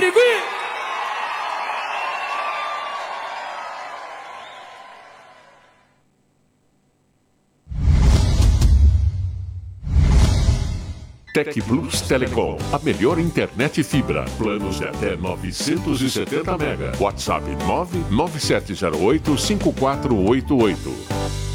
Birigui! Tec Plus Telecom, a melhor internet fibra. Planos de até 970 MB. WhatsApp 99708-5488.